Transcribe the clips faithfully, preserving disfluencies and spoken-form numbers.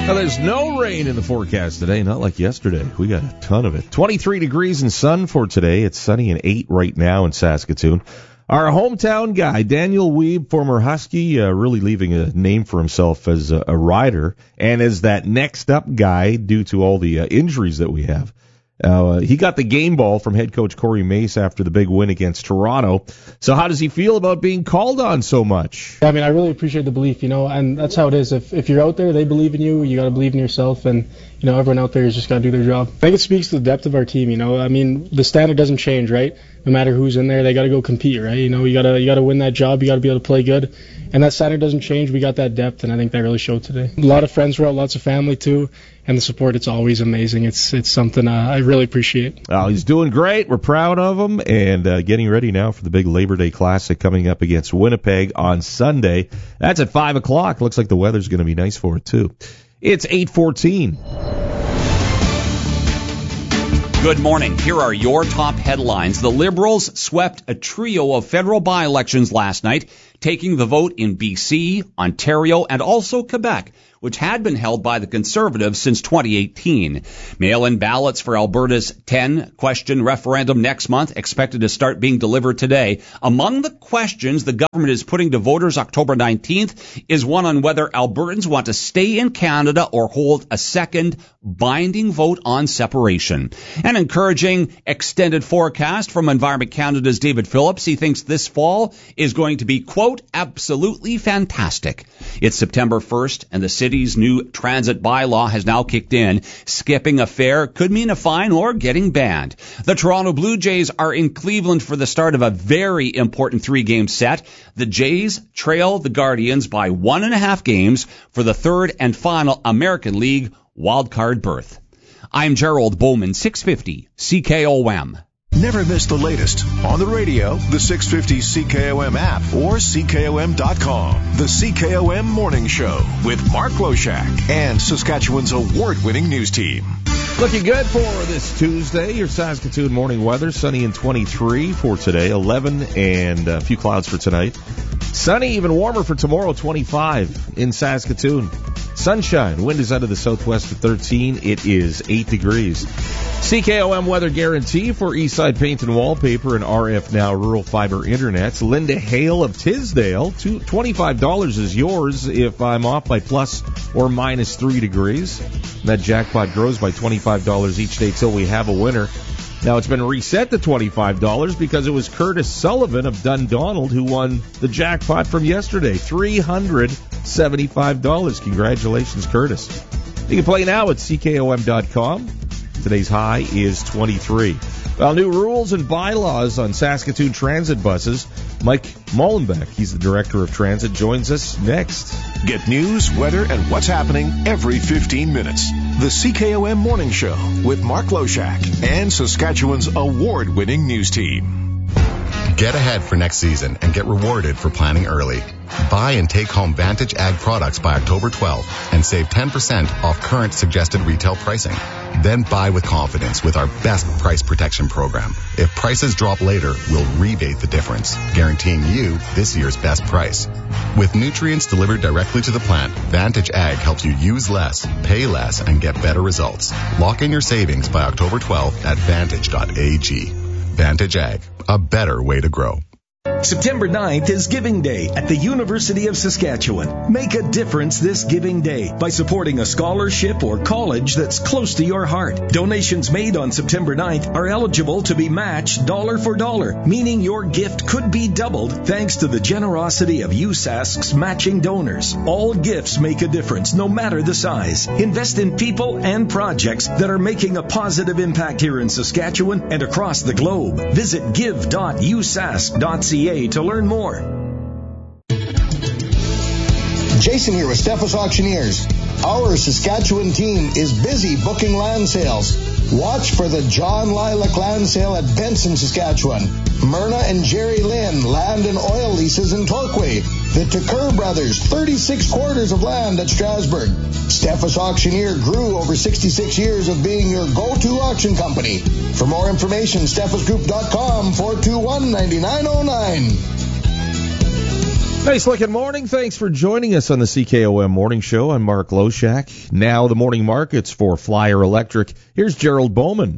Now, there's no rain in the forecast today, not like yesterday. We got a ton of it. twenty-three degrees and sun for today. It's sunny and eight right now in Saskatoon. Our hometown guy, Daniel Wiebe, former Husky, uh, really leaving a name for himself as a, a rider and as that next up guy due to all the uh, injuries that we have. Uh, he got the game ball from head coach Corey Mace after the big win against Toronto. So how does he feel about being called on so much? I mean, I really appreciate the belief, you know, and that's how it is. If if you're out there, they believe in you. You got to believe in yourself, and you know, everyone out there has just got to do their job. I think it speaks to the depth of our team. You know, I mean, the standard doesn't change, right? No matter who's in there, they got to go compete, right? You know, you gotta you gotta win that job. You got to be able to play good, and that standard doesn't change. We got that depth, and I think that really showed today. A lot of friends were out, lots of family too. And the support, it's always amazing. It's it's something uh, I really appreciate. Well, he's doing great. We're proud of him, and uh, getting ready now for the big Labor Day Classic coming up against Winnipeg on Sunday. That's at five o'clock. Looks like the weather's going to be nice for it, too. It's eight fourteen. Good morning. Here are your top headlines. The Liberals swept a trio of federal by-elections last night, taking the vote in B C, Ontario, and also Quebec, which had been held by the Conservatives since twenty eighteen. Mail-in ballots for Alberta's ten-question referendum next month expected to start being delivered today. Among the questions the government is putting to voters October nineteenth is one on whether Albertans want to stay in Canada or hold a second binding vote on separation. An encouraging extended forecast from Environment Canada's David Phillips. He thinks this fall is going to be, quote, absolutely fantastic. It's September first, and the city's new transit bylaw has now kicked in. Skipping a fare could mean a fine or getting banned. The Toronto Blue Jays are in Cleveland for the start of a very important three-game set. The Jays trail the Guardians by one and a half games for the third and final American League wildcard berth. I'm Gerald Bowman, six fifty C K O M. Never miss the latest on the radio, the six fifty C K O M app, or C K O M dot com. The C K O M Morning Show with Mark Loshak and Saskatchewan's award-winning news team. Looking good for this Tuesday. Your Saskatoon morning weather, sunny and twenty-three for today, eleven and a few clouds for tonight. Sunny, even warmer for tomorrow, twenty-five in Saskatoon. Sunshine, wind is out of the southwest at thirteen. It is eight degrees. C K O M weather guarantee for Eastside Paint and Wallpaper and R F Now Rural Fiber Internet. Linda Hale of Tisdale, twenty-five dollars is yours if I'm off by plus or minus three degrees. That jackpot grows by twenty-five dollars each day till we have a winner. Now, it's been reset to twenty-five dollars because it was Curtis Sullivan of Dundonald who won the jackpot from yesterday, three hundred seventy-five dollars. Congratulations, Curtis. You can play now at C K O M dot com. Today's high is twenty-three. Well, new rules and bylaws on Saskatoon transit buses. Mike Mullenbeck, he's the director of transit, joins us next. Get news, weather, and what's happening every fifteen minutes. The C K O M Morning Show with Mark Loshak and Saskatchewan's award-winning news team. Get ahead for next season and get rewarded for planning early. Buy and take home Vantage Ag products by October twelfth and save ten percent off current suggested retail pricing. Then buy with confidence with our best price protection program. If prices drop later, we'll rebate the difference, guaranteeing you this year's best price. With nutrients delivered directly to the plant, Vantage Ag helps you use less, pay less, and get better results. Lock in your savings by October twelfth at vantage dot a g. Vantage Ag, a better way to grow. September ninth is Giving Day at the University of Saskatchewan. Make a difference this Giving Day by supporting a scholarship or college that's close to your heart. Donations made on September ninth are eligible to be matched dollar for dollar, meaning your gift could be doubled thanks to the generosity of U S A S C's matching donors. All gifts make a difference, no matter the size. Invest in people and projects that are making a positive impact here in Saskatchewan and across the globe. Visit give dot u s a s c dot c a to learn more. Jason here with Steffes Auctioneers. Our Saskatchewan team is busy booking land sales. Watch for the John Lilac Land Sale at Benson, Saskatchewan. Myrna and Jerry Lynn Land and Oil Leases in Torquay. The Tucker Brothers, thirty-six quarters of land at Strasbourg. Steffes Auctioneer grew over sixty-six years of being your go-to auction company. For more information, steffes group dot com, four two one, nine nine zero nine. Nice looking morning. Thanks for joining us on the C K O M Morning Show. I'm Mark Loshak. Now the morning markets for Flyer Electric. Here's Gerald Bowman.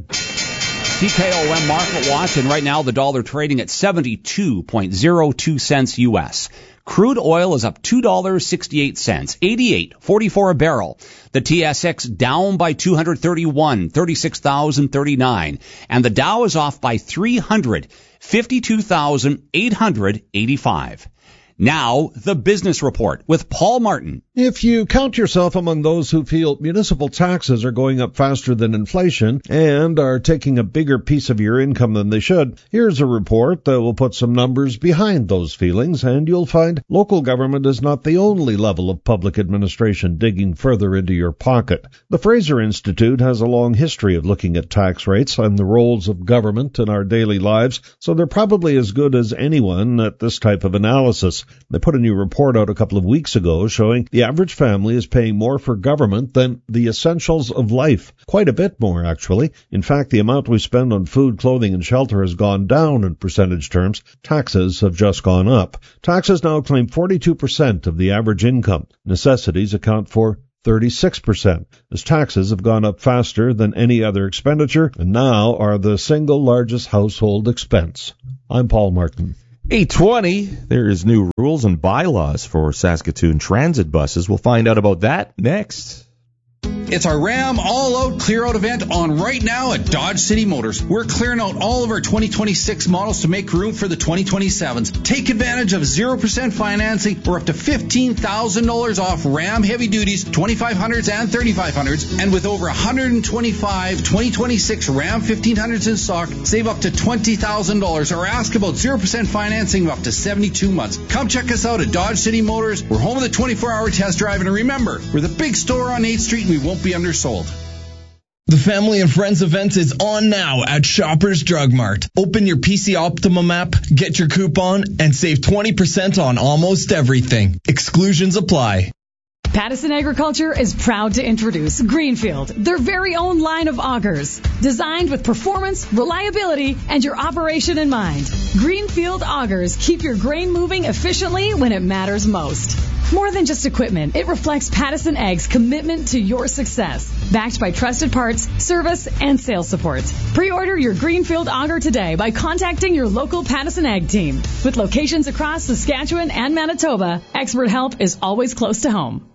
C K O M Market Watch, and right now the dollar trading at seventy-two point zero two cents U S. Crude oil is up two dollars and sixty-eight cents, eighty-eight forty-four a barrel. The T S X down by two hundred thirty-one, thirty-six thousand thirty-nine. And the Dow is off by three hundred, fifty-two thousand eight hundred eighty-five. Now, the business report with Paul Martin. If you count yourself among those who feel municipal taxes are going up faster than inflation and are taking a bigger piece of your income than they should, here's a report that will put some numbers behind those feelings, and you'll find local government is not the only level of public administration digging further into your pocket. The Fraser Institute has a long history of looking at tax rates and the roles of government in our daily lives, so they're probably as good as anyone at this type of analysis. They put a new report out a couple of weeks ago showing the average family is paying more for government than the essentials of life. Quite a bit more, actually. In fact, the amount we spend on food, clothing, and shelter has gone down in percentage terms. Taxes have just gone up. Taxes now claim forty-two percent of the average income. Necessities account for thirty-six percent, as taxes have gone up faster than any other expenditure and now are the single largest household expense. I'm Paul Martin. eight twenty, there is new rules and bylaws for Saskatoon transit buses. We'll find out about that next. It's our Ram All-Out Clear-Out event on right now at Dodge City Motors. We're clearing out all of our twenty twenty-six models to make room for the twenty twenty-sevens. Take advantage of zero percent financing or up to fifteen thousand dollars off Ram Heavy Duties, twenty-five hundreds and thirty-five hundreds. And with over one hundred twenty-five twenty twenty-six Ram fifteen hundreds in stock, save up to twenty thousand dollars or ask about zero percent financing of up to seventy-two months. Come check us out at Dodge City Motors. We're home of the twenty-four hour test drive. And remember, we're the big store on eighth street and we won't be undersold. The Family and Friends event is on now at Shoppers Drug Mart. Open your P C Optimum app, get your coupon, and save twenty percent on almost everything. Exclusions apply. Pattison Agriculture is proud to introduce Greenfield, their very own line of augers, designed with performance, reliability, and your operation in mind. Greenfield augers keep your grain moving efficiently when it matters most. More than just equipment, it reflects Pattison Ag's commitment to your success, backed by trusted parts, service, and sales support. Pre-order your Greenfield auger today by contacting your local Pattison Ag team. With locations across Saskatchewan and Manitoba, expert help is always close to home.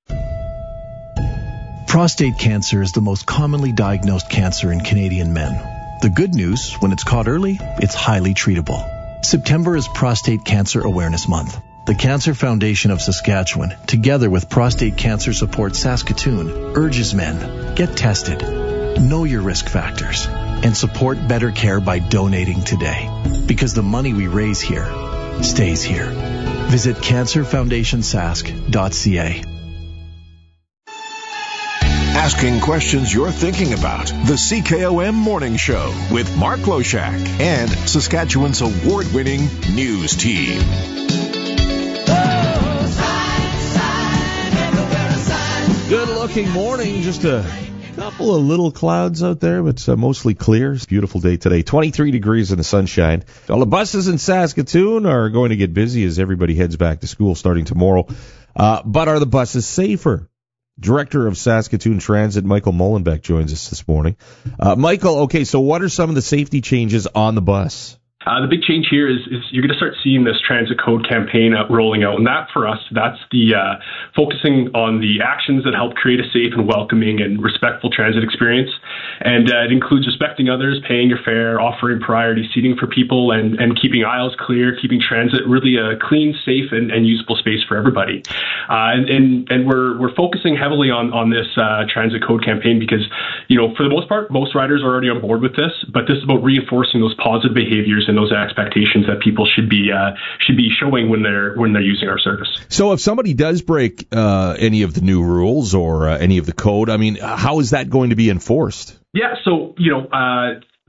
Prostate cancer is the most commonly diagnosed cancer in Canadian men. The good news, when it's caught early, it's highly treatable. September is Prostate Cancer Awareness Month. The Cancer Foundation of Saskatchewan, together with Prostate Cancer Support Saskatoon, urges men, get tested, know your risk factors, and support better care by donating today. Because the money we raise here stays here. Visit cancer foundation sask dot c a. Asking questions you're thinking about. The C K O M Morning Show with Mark Loshak and Saskatchewan's award-winning news team. Good-looking morning. Just a couple of little clouds out there, but it's uh, mostly clear. It's a beautiful day today. twenty-three degrees in the sunshine. All the buses in Saskatoon are going to get busy as everybody heads back to school starting tomorrow. Uh, but are the buses safer? Director of Saskatoon Transit, Michael Mullenbeck, joins us this morning. Uh, Michael, okay, so what are some of the safety changes on the bus? Uh, the big change here is, is you're going to start seeing this transit code campaign out, rolling out. And that, for us, that's the uh, focusing on the actions that help create a safe and welcoming and respectful transit experience. And uh, it includes respecting others, paying your fare, offering priority seating for people, and, and keeping aisles clear, keeping transit really a clean, safe, and, and usable space for everybody. Uh, and, and, and we're we're focusing heavily on, on this uh, transit code campaign because, you know, for the most part, most riders are already on board with this, but this is about reinforcing those positive behaviors and those expectations that people should be uh, should be showing when they're when they're using our service. So if somebody does break uh, any of the new rules or uh, any of the code, I mean, how is that going to be enforced? Yeah, so, you know, uh,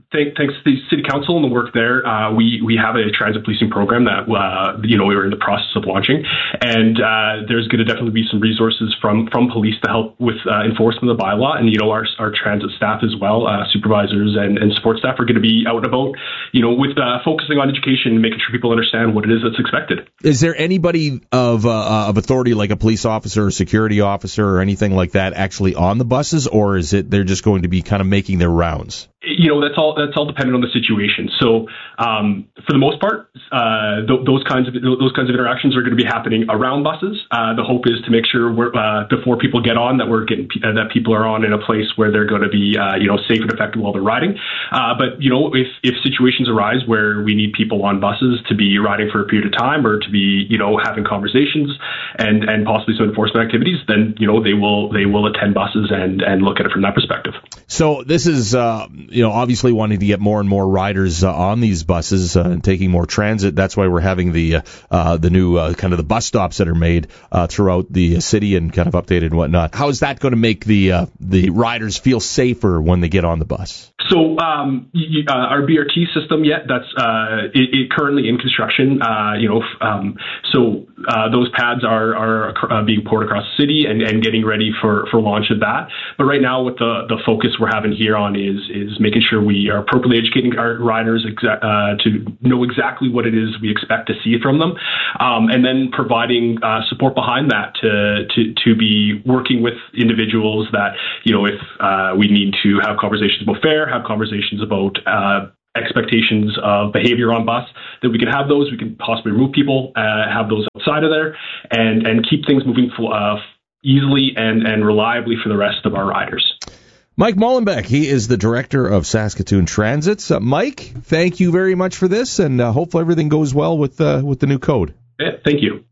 Thank, thanks to the City Council and the work there, uh, we, we have a transit policing program that, uh, you know, we were in the process of launching. And uh, there's going to definitely be some resources from, from police to help with uh, enforcement of the bylaw. And, you know, our, our transit staff as well, uh, supervisors and, and support staff are going to be out and about, you know, with uh, focusing on education and making sure people understand what it is that's expected. Is there anybody of, uh, of authority, like a police officer or security officer or anything like that, actually on the buses? Or is it they're just going to be kind of making their rounds? You know, that's all. That's all dependent on the situation. So, um, for the most part, uh, th- those kinds of those kinds of interactions are going to be happening around buses. Uh, the hope is to make sure we're, uh, before people get on, that we're getting uh, that people are on in a place where they're going to be, uh, you know, safe and effective while they're riding. Uh, but you know, if if situations arise where we need people on buses to be riding for a period of time or to be, you know, having conversations and and possibly some enforcement activities, then you know they will they will attend buses and and look at it from that perspective. So this is. Uh, You know, obviously wanting to get more and more riders uh, on these buses uh, and taking more transit. That's why we're having the uh, uh, the new uh, kind of the bus stops that are made uh, throughout the city and kind of updated and whatnot. How is that going to make the uh, the riders feel safer when they get on the bus? So um, y- uh, our B R T system, yet that's uh, it, it currently in construction. Uh, you know, um, so uh, those pads are are uh, being poured across the city and, and getting ready for, for launch of that. But right now, what the, the focus we're having here on is is making sure we are appropriately educating our riders exa- uh, to know exactly what it is we expect to see from them, um, and then providing uh, support behind that to, to to be working with individuals that, you know, if uh, we need to have conversations about fare, have conversations about uh, expectations of behavior on bus, that we can have those, we can possibly remove people, uh, have those outside of there, and, and keep things moving uh, easily and, and reliably for the rest of our riders. Mike Mullenbeck, he is the director of Saskatoon Transits. Uh, Mike, thank you very much for this, and uh, hopefully everything goes well with uh, with the new code. Yeah, thank you.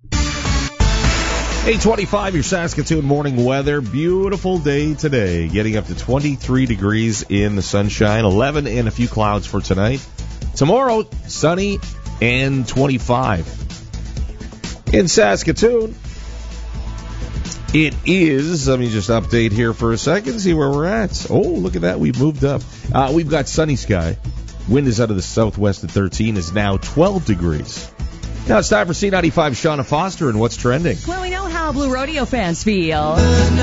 eight twenty-five, your Saskatoon morning weather. Beautiful day today, getting up to twenty-three degrees in the sunshine, eleven and a few clouds for tonight. Tomorrow, sunny and twenty-five. In Saskatoon, it is, let me just update here for a second, see where we're at. Oh, look at that, we've moved up. Uh, we've got sunny sky. Wind is out of the southwest at thirteen, is now twelve degrees. Now it's time for C ninety-five Shauna Foster and What's Trending. Well, we know how Blue Rodeo fans feel.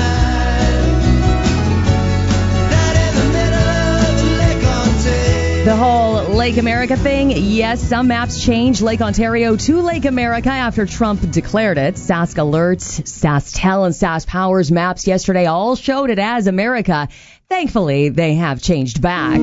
The whole Lake America thing, yes, some maps changed Lake Ontario to Lake America after Trump declared it. Sask Alert, SaskTel, and SaskPower's maps yesterday all showed it as America. Thankfully, they have changed back.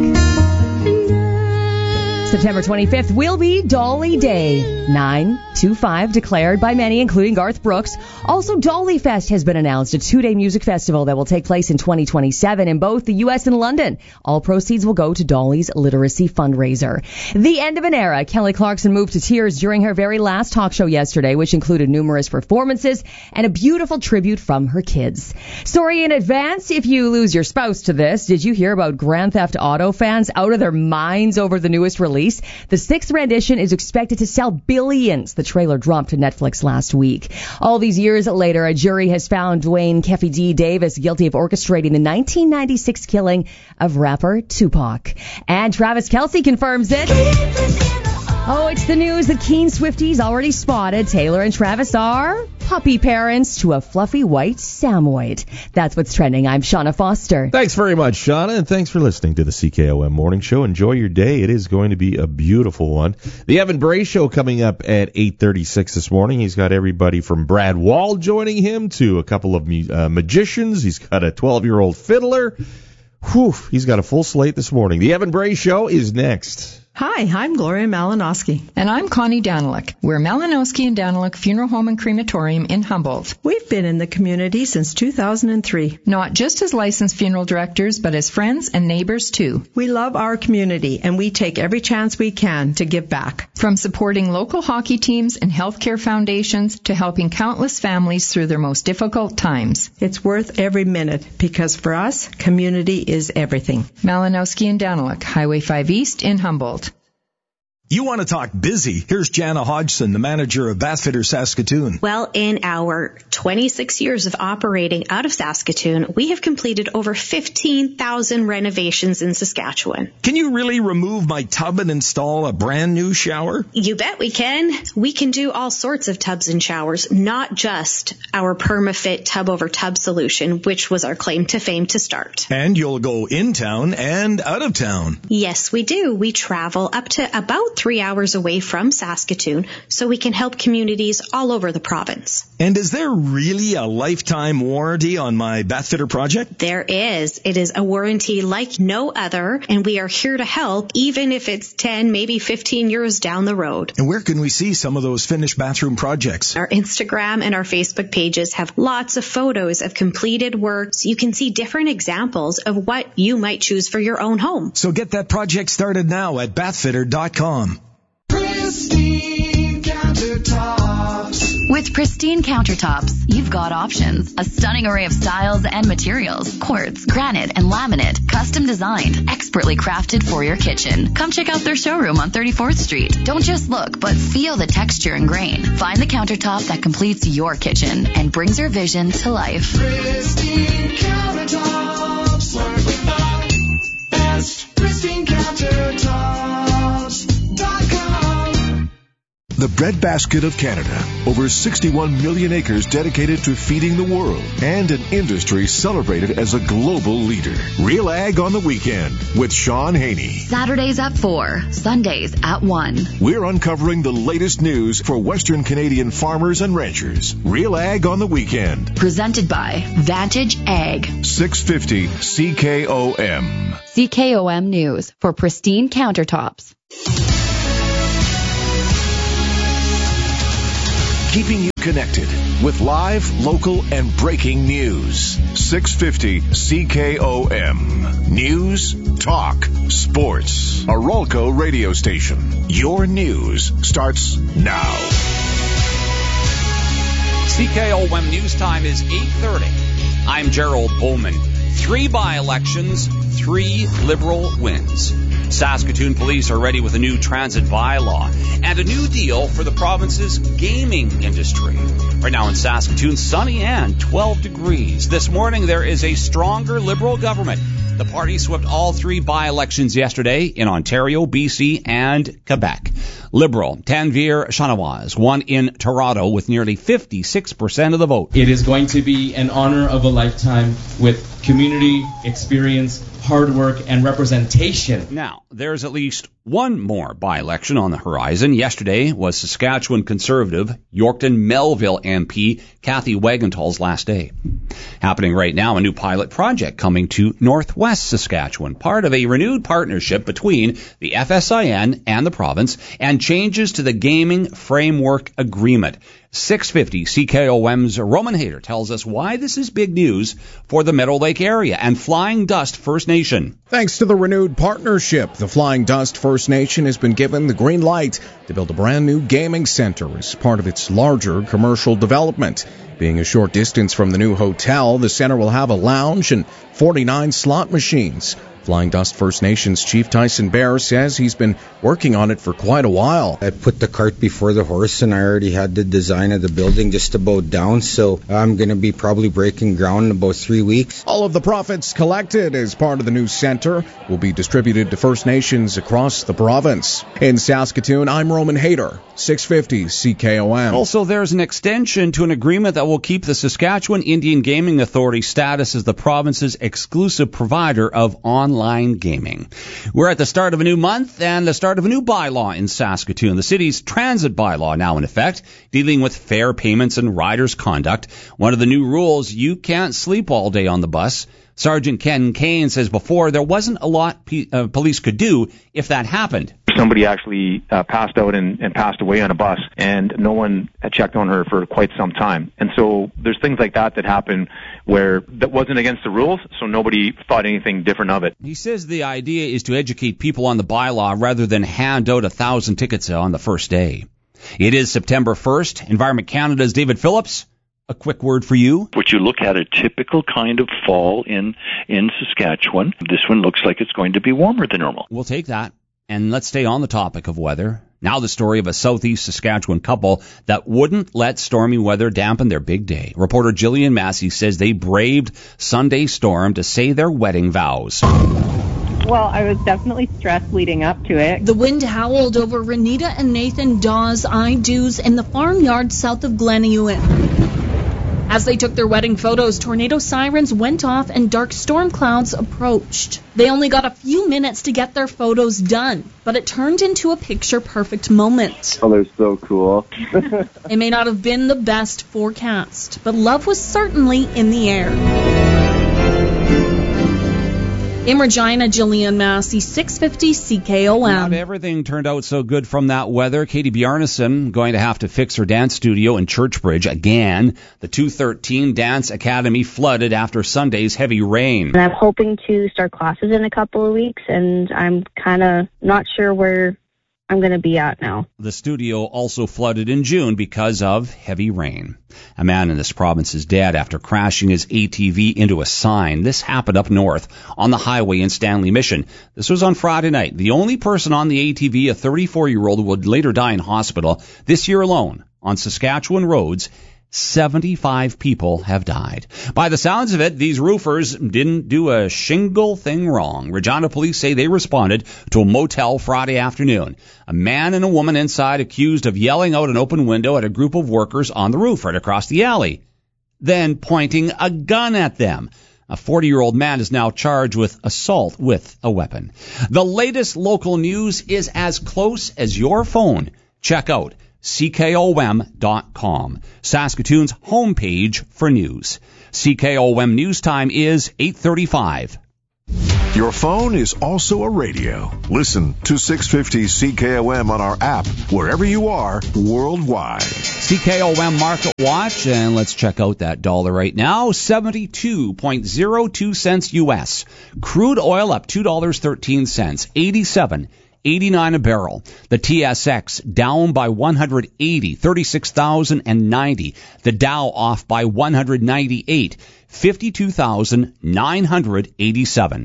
September twenty-fifth will be Dolly Day. nine two five declared by many, including Garth Brooks. Also, Dolly Fest has been announced, a two-day music festival that will take place in twenty twenty-seven in both the U S and London. All proceeds will go to Dolly's literacy fundraiser. The end of an era. Kelly Clarkson moved to tears during her very last talk show yesterday, which included numerous performances and a beautiful tribute from her kids. Sorry in advance if you lose your spouse to this. Did you hear about Grand Theft Auto fans out of their minds over the newest release? The sixth rendition is expected to sell billions. The trailer dropped to Netflix last week. All these years later, a jury has found Dwayne Keffe D. Davis guilty of orchestrating the nineteen ninety-six killing of rapper Tupac. And Travis Kelce confirms it. Oh, it's the news that keen Swifties already spotted. Taylor and Travis are puppy parents to a fluffy white Samoyed. That's what's trending. I'm Shauna Foster. Thanks very much, Shauna, and thanks for listening to the C K O M Morning Show. Enjoy your day. It is going to be a beautiful one. The Evan Bray Show coming up at eight thirty-six this morning. He's got everybody from Brad Wall joining him to a couple of uh, magicians. He's got a twelve-year-old fiddler. Whew, he's got a full slate this morning. The Evan Bray Show is next. Hi, I'm Gloria Malinowski. And I'm Connie Daniluk. We're Malinowski and Daniluk Funeral Home and Crematorium in Humboldt. We've been in the community since two thousand three. Not just as licensed funeral directors, but as friends and neighbors too. We love our community and we take every chance we can to give back. From supporting local hockey teams and healthcare foundations to helping countless families through their most difficult times. It's worth every minute because for us, community is everything. Malinowski and Daniluk, Highway five East in Humboldt. You want to talk busy? Here's Jana Hodgson, the manager of Bathfitter Saskatoon. Well, in our twenty-six years of operating out of Saskatoon, we have completed over fifteen thousand renovations in Saskatchewan. Can you really remove my tub and install a brand new shower? You bet we can. We can do all sorts of tubs and showers, not just our PermaFit tub over tub solution, which was our claim to fame to start. And you'll go in town and out of town. Yes, we do. We travel up to about three hours away from Saskatoon, so we can help communities all over the province. And is there really a lifetime warranty on my Bathfitter project? There is. It is a warranty like no other, and we are here to help, even if it's ten, maybe fifteen years down the road. And where can we see some of those finished bathroom projects? Our Instagram and our Facebook pages have lots of photos of completed work, so you can see different examples of what you might choose for your own home. So get that project started now at bathfitter dot com. Pristine Countertops. With Pristine Countertops, you've got options. A stunning array of styles and materials. Quartz, granite, and laminate. Custom designed. Expertly crafted for your kitchen. Come check out their showroom on thirty-fourth Street. Don't just look, but feel the texture and grain. Find the countertop that completes your kitchen and brings your vision to life. Pristine Countertops. Work with the best. Pristine Countertops. The Breadbasket of Canada. Over sixty-one million acres dedicated to feeding the world, and an industry celebrated as a global leader. Real Ag on the Weekend with Sean Haney. Saturdays at four, Sundays at one. We're uncovering the latest news for Western Canadian farmers and ranchers. Real Ag on the Weekend. Presented by Vantage Ag. six fifty C K O M. C K O M News for Pristine Countertops. Keeping you connected with live, local, and breaking news. six fifty C K O M. News, talk, sports. A Rolco radio station. Your news starts now. C K O M News Time is eight thirty. I'm Gerald Bowman. Three by-elections, three Liberal wins. Saskatoon police are ready with a new transit bylaw and a new deal for the province's gaming industry. Right now in Saskatoon, sunny and twelve degrees. This morning, there is a stronger Liberal government. The party swept all three by-elections yesterday in Ontario, B C, and Quebec. Liberal Tanveer Shanawaz won in Toronto with nearly fifty-six percent of the vote. It is going to be an honor of a lifetime with community experience, hard work, and representation. Now, there's at least one more by-election on the horizon. Yesterday was Saskatchewan Conservative Yorkton Melville M P Kathy Wagenthal's last day. Happening right now, a new pilot project coming to Northwest Saskatchewan, part of a renewed partnership between the F S I N and the province, and changes to the Gaming Framework Agreement. six fifty C K O M's Roman Hayter tells us why this is big news for the Meadow Lake area and Flying Dust First Nation. Thanks to the renewed partnership, the Flying Dust First Nation has been given the green light to build a brand new gaming center as part of its larger commercial development. Being a short distance from the new hotel, the center will have a lounge and forty-nine slot machines. Flying Dust First Nations Chief Tyson Bear says he's been working on it for quite a while. I put the cart before the horse, and I already had the design of the building just about down, so I'm going to be probably breaking ground in about three weeks. All of the profits collected as part of the new center will be distributed to First Nations across the province. In Saskatoon, I'm Roman Hayter, six fifty C K O M. Also, there's an extension to an agreement that will keep the Saskatchewan Indian Gaming Authority status as the province's exclusive provider of online Online gaming. We're at the start of a new month and the start of a new bylaw in Saskatoon. The city's transit bylaw now in effect, dealing with fare payments and riders' conduct. One of the new rules, you can't sleep all day on the bus. Sergeant Ken Kane says before there wasn't a lot p- uh, police could do if that happened. Somebody actually uh, passed out and, and passed away on a bus, and no one had checked on her for quite some time. And so there's things like that that happen where that wasn't against the rules, so nobody thought anything different of it. He says the idea is to educate people on the bylaw rather than hand out a thousand tickets on the first day. It is September first. Environment Canada's David Phillips. A quick word for you. Would you look at a typical kind of fall in, in Saskatchewan? This one looks like it's going to be warmer than normal. We'll take that. And let's stay on the topic of weather. Now the story of a southeast Saskatchewan couple that wouldn't let stormy weather dampen their big day. Reporter Jillian Massey says they braved Sunday's storm to say their wedding vows. Well, I was definitely stressed leading up to it. The wind howled over Renita and Nathan Dawes' I-Do's in the farmyard south of Glenhuon. As they took their wedding photos, tornado sirens went off and dark storm clouds approached. They only got a few minutes to get their photos done, but it turned into a picture-perfect moment. Oh, they're so cool. It may not have been the best forecast, but love was certainly in the air. In Regina, Jillian Massey, six fifty C K O M. Not everything turned out so good from that weather. Katie Bjarnason going to have to fix her dance studio in Churchbridge again. The two thirteen Dance Academy flooded after Sunday's heavy rain. And I'm hoping to start classes in a couple of weeks, and I'm kind of not sure where I'm going to be at now. The studio also flooded in June because of heavy rain. A man in this province is dead after crashing his A T V into a sign. This happened up north on the highway in Stanley Mission. This was on Friday night. The only person on the A T V, a thirty-four-year-old, would later die in hospital. This year alone, on Saskatchewan roads, seventy-five people have died. By the sounds of it, these roofers didn't do a shingle thing wrong. Regina police say they responded to a motel Friday afternoon. A man and a woman inside accused of yelling out an open window at a group of workers on the roof right across the alley, then pointing a gun at them. A forty-year-old man is now charged with assault with a weapon. The latest local news is as close as your phone. Check out C K O M dot com, Saskatoon's homepage for news. C K O M News Time is eight thirty-five. Your phone is also a radio. Listen to six fifty C K O M on our app wherever you are worldwide. C K O M Market Watch, and let's check out that dollar right now, seventy-two point zero two cents U S. Crude oil up two dollars and thirteen cents, eighty-seven eighty-nine a barrel. The T S X down by one hundred eighty, thirty-six thousand ninety. The Dow off by one hundred ninety-eight, fifty-two thousand nine hundred eighty-seven.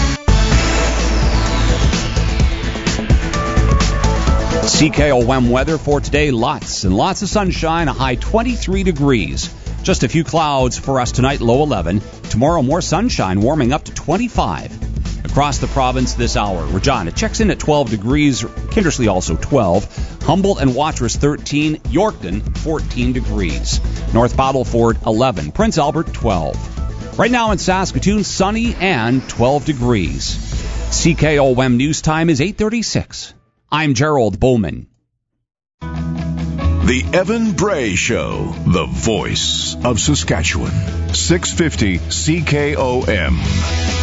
C K O M weather for today, lots and lots of sunshine, a high twenty-three degrees. Just a few clouds for us tonight, low eleven. Tomorrow, more sunshine, warming up to twenty-five. Across the province this hour, Regina checks in at twelve degrees, Kindersley also twelve, Humboldt and Watrous thirteen, Yorkton fourteen degrees, North Battleford eleven, Prince Albert twelve. Right now in Saskatoon, sunny and twelve degrees. C K O M News Time is eight thirty-six. I'm Gerald Bowman. The Evan Bray Show, the voice of Saskatchewan. six fifty C K O M.